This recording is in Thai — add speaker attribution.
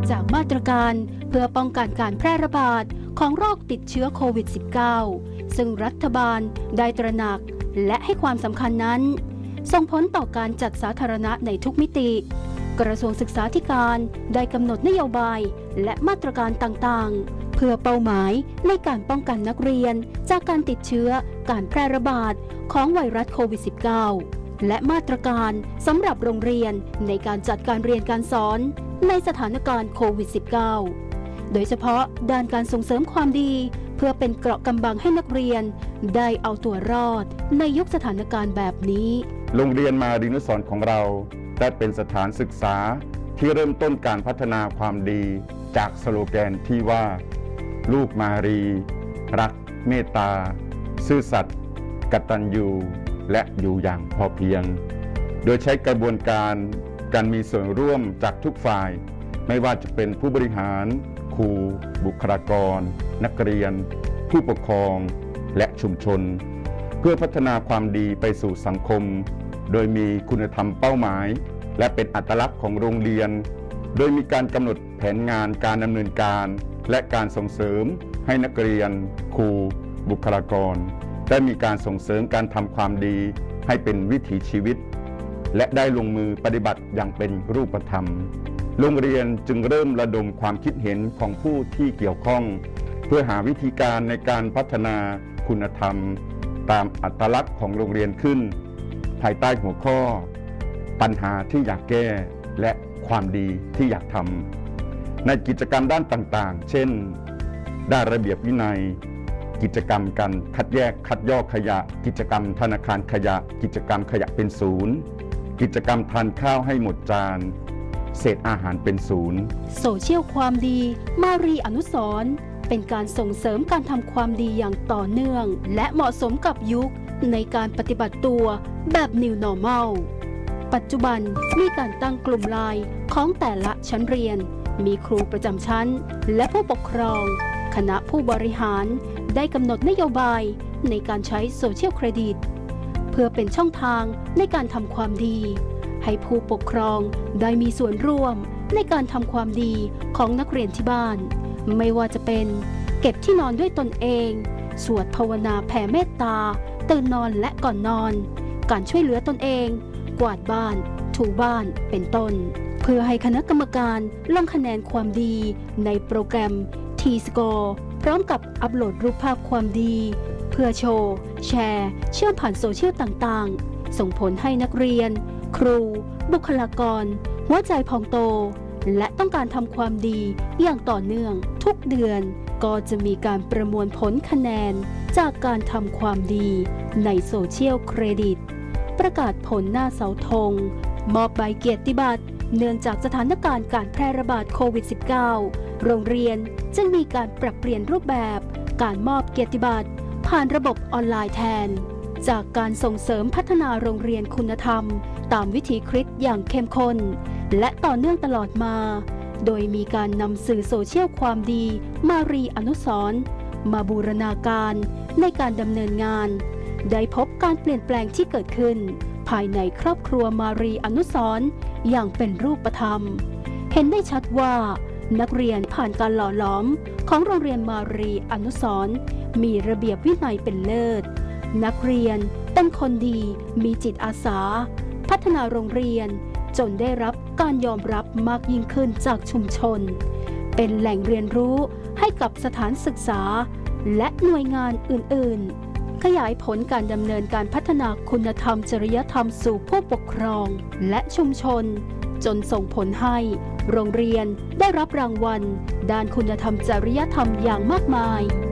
Speaker 1: จากมาตรการเพื่อป้องกันการแพร่ระบาดของโรคติดเชื้อโควิด -19 ซึ่งรัฐบาลได้ตระหนักและให้ความสำคัญนั้นส่งผลต่อการจัดสาธารณะในทุกมิติกระทรวงศึกษาธิการได้กำหนดนโยบายและมาตรการต่างๆเพื่อเป้าหมายในการป้องกันนักเรียนจากการติดเชื้อการแพร่ระบาดของไวรัสโควิด -19 และมาตรการสำหรับโรงเรียนในการจัดการเรียนการสอนในสถานการณ์โควิด -19 โดยเฉพาะด้านการส่งเสริมความดีเพื่อเป็นเกราะกำบังให้นักเรียนได้เอาตัวรอดในยุคสถานการณ์แบบนี้
Speaker 2: โรงเรียนมารีนุสรณ์ของเราได้เป็นสถานศึกษาที่เริ่มต้นการพัฒนาความดีจากสโลแกนที่ว่าลูกมารีรักเมตตาซื่อสัตย์กตัญญูและอยู่อย่างพอเพียงโดยใช้กระบวนการมีส่วนร่วมจากทุกฝ่ายไม่ว่าจะเป็นผู้บริหารครูบุคลากรนักเรียนผู้ปกครองและชุมชนเพื่อพัฒนาความดีไปสู่สังคมโดยมีคุณธรรมเป้าหมายและเป็นอัตลักษณ์ของโรงเรียนโดยมีการกำหนดแผนงานการดำเนินการและการส่งเสริมให้นักเรียนครูบุคลากรได้มีการส่งเสริมการทำความดีให้เป็นวิถีชีวิตและได้ลงมือปฏิบัติอย่างเป็นรูปธรรมโรงเรียนจึงเริ่มระดมความคิดเห็นของผู้ที่เกี่ยวข้องเพื่อหาวิธีการในการพัฒนาคุณธรรมตามอัตลักษณ์ของโรงเรียนขึ้นภายใต้หัวข้อปัญหาที่อยากแก้และความดีที่อยากทำในกิจกรรมด้านต่างๆเช่นด้านระเบียบวินัยกิจกรรมการคัดแยกคัดย่อขยะกิจกรรมธนาคารขยะกิจกรรมขยะเป็นศูนย์กิจกรรมทานข้าวให้หมดจานเศษอาหารเป็นศูนย์
Speaker 1: โซเชียลความดีมารีอนุสรณ์เป็นการส่งเสริมการทำความดีอย่างต่อเนื่องและเหมาะสมกับยุคในการปฏิบัติตัวแบบ New Normal ปัจจุบันมีการตั้งกลุ่มไลน์ของแต่ละชั้นเรียนมีครูประจำชั้นและผู้ปกครองคณะผู้บริหารได้กำหนดนโยบายในการใช้โซเชียลเครดิตเพื่อเป็นช่องทางในการทำความดีให้ผู้ปกครองได้มีส่วนร่วมในการทำความดีของนักเรียนที่บ้านไม่ว่าจะเป็นเก็บที่นอนด้วยตนเองสวดภาวนาแผ่เมตตาตื่นนอนและก่อนนอนการช่วยเหลือตนเองกวาดบ้านถูบ้านเป็นต้นเพื่อให้คณะกรรมการลงคะแนนความดีในโปรแกรม T-Score พร้อมกับอัปโหลดรูปภาพความดีเพื่อโชว์แชร์เชื่อมผ่านโซเชียลต่างๆส่งผลให้นักเรียนครูบุคลากรหัวใจพองโตและต้องการทำความดีอย่างต่อเนื่องทุกเดือนก็จะมีการประมวลผลคะแนนจากการทำความดีในโซเชียลเครดิตประกาศผลหน้าเสาธงมอบใบเกียรติบัตรเนื่องจากสถานการณ์การแพร่ระบาดโควิด -19 โรงเรียนจึงมีการปรับเปลี่ยนรูปแบบการมอบเกียรติบัตรผ่านระบบออนไลน์แทนจากการส่งเสริมพัฒนาโรงเรียนคุณธรรมตามวิถีคริสต์อย่างเข้มข้นและต่อเนื่องตลอดมาโดยมีการนำสื่อโซเชียลความดีมารีอนุสรณ์มาบูรณาการในการดำเนินงานได้พบการเปลี่ยนแปลงที่เกิดขึ้นภายในครอบครัวมารีอนุสรณ์อย่างเป็นรูปธรรมเห็นได้ชัดว่านักเรียนผ่านการหล่อหลอมของโรงเรียนมารีอนุสรณ์มีระเบียบวินัยเป็นเลิศนักเรียนเป็นคนดีมีจิตอาสาพัฒนาโรงเรียนจนได้รับการยอมรับมากยิ่งขึ้นจากชุมชนเป็นแหล่งเรียนรู้ให้กับสถานศึกษาและหน่วยงานอื่นๆขยายผลการดำเนินการพัฒนาคุณธรรมจริยธรรมสู่ผู้ปกครองและชุมชนจนส่งผลให้โรงเรียนได้รับรางวัลด้านคุณธรรมจริยธรรมอย่างมากมาย